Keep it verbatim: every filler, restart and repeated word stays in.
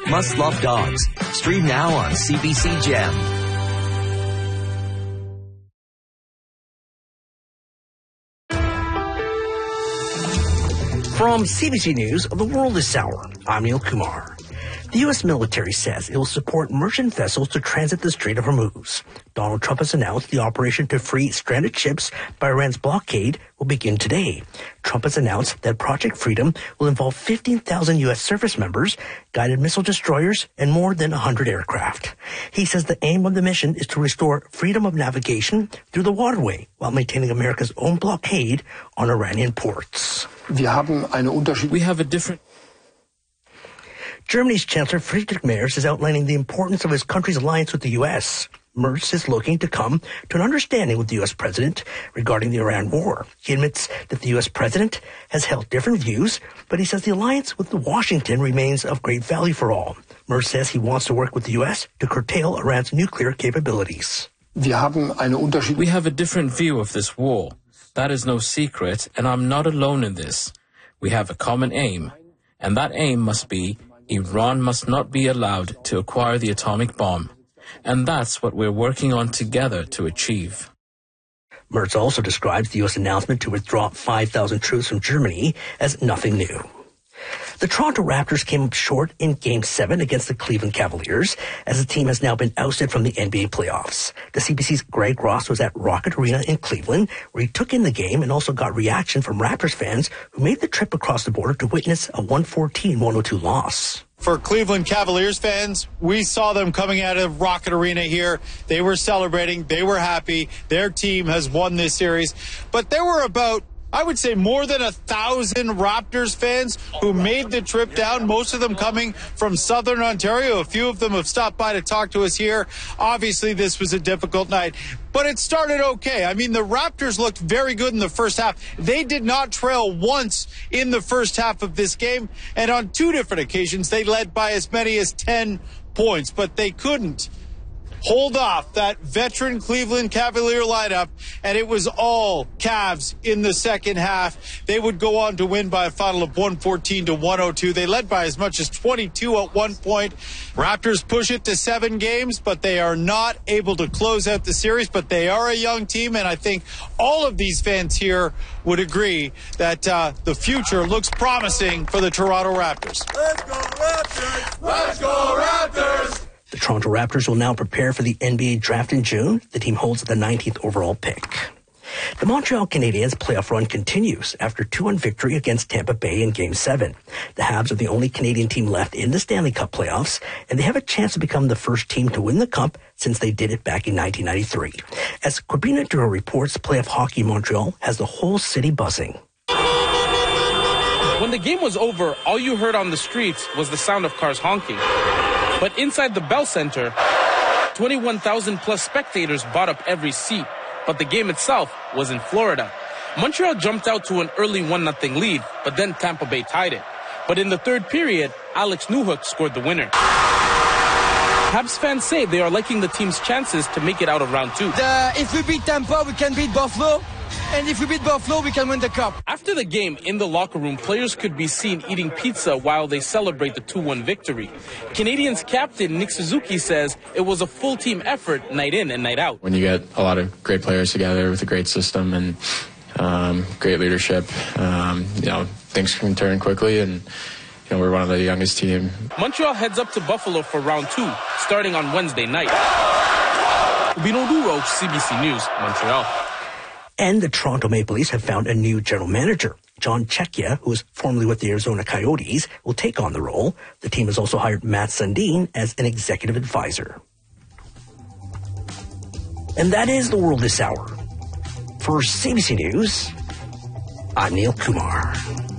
must love dogs. Stream now on C B C Gem. From C B C News, the world this hour, I'm Neil Kumar. The U S military says it will support merchant vessels to transit the Strait of Hormuz. Donald Trump has announced the operation to free stranded ships by Iran's blockade will begin today. Trump has announced that Project Freedom will involve fifteen thousand U S service members, guided missile destroyers, and more than one hundred aircraft. He says the aim of the mission is to restore freedom of navigation through the waterway while maintaining America's own blockade on Iranian ports. We have a different... Germany's Chancellor Friedrich Merz is outlining the importance of his country's alliance with the U S. Merz is looking to come to an understanding with the U S president regarding the Iran war. He admits that the U S president has held different views, but he says the alliance with Washington remains of great value for all. Merz says he wants to work with the U S to curtail Iran's nuclear capabilities. We have a different view of this war. That is no secret, and I'm not alone in this. We have a common aim, and that aim must be Iran must not be allowed to acquire the atomic bomb. And that's what we're working on together to achieve. Merz also describes the U S announcement to withdraw five thousand troops from Germany as nothing new. The Toronto Raptors came up short in Game seven against the Cleveland Cavaliers, as the team has now been ousted from the N B A playoffs. The C B C's Greg Ross was at Rocket Arena in Cleveland, where he took in the game and also got reaction from Raptors fans who made the trip across the border to witness a one fourteen one oh two loss. For Cleveland Cavaliers fans, we saw them coming out of Rocket Arena here. They were celebrating. They were happy. Their team has won this series. But there were about, I would say, more than a thousand Raptors fans who made the trip down, most of them coming from Southern Ontario. A few of them have stopped by to talk to us here. Obviously, this was a difficult night, but it started okay. I mean, the Raptors looked very good in the first half. They did not trail once in the first half of this game, and on two different occasions, they led by as many as ten points, but they couldn't hold off that veteran Cleveland Cavalier lineup, and it was all Cavs in the second half. They would go on to win by a final of one fourteen to one oh two. They led by as much as twenty-two at one point. Raptors push it to seven games, but they are not able to close out the series, but they are a young team, and I think all of these fans here would agree that uh, the future looks promising for the Toronto Raptors. Let's go Raptors! Let's go Raptors! The Toronto Raptors will now prepare for the N B A draft in June. The team holds the nineteenth overall pick. The Montreal Canadiens playoff run continues after two one victory against Tampa Bay in Game seven. The Habs are the only Canadian team left in the Stanley Cup playoffs, and they have a chance to become the first team to win the Cup since they did it back in nineteen ninety-three. As Corbina Duro reports, playoff hockey in Montreal has the whole city buzzing. When the game was over, all you heard on the streets was the sound of cars honking. But inside the Bell Center, twenty-one thousand plus spectators bought up every seat. But the game itself was in Florida. Montreal jumped out to an early one nothing lead, but then Tampa Bay tied it. But in the third period, Alex Newhook scored the winner. Habs fans say they are liking the team's chances to make it out of round two. The, if we beat Tampa, we can beat Buffalo. And if we beat Buffalo, we can win the Cup. After the game, in the locker room, players could be seen eating pizza while they celebrate the two one victory. Canadiens captain Nick Suzuki says it was a full team effort night in and night out. When you get a lot of great players together with a great system and um, great leadership, um, you know, things can turn quickly, and you know, we're one of the youngest team. Montreal heads up to Buffalo for round two, starting on Wednesday night. Corbina Duro, C B C News, Montreal. And the Toronto Maple Leafs have found a new general manager. John Chechia, who was formerly with the Arizona Coyotes, will take on the role. The team has also hired Matt Sundin as an executive advisor. And that is the world this hour. For C B C News, I'm Neil Kumar.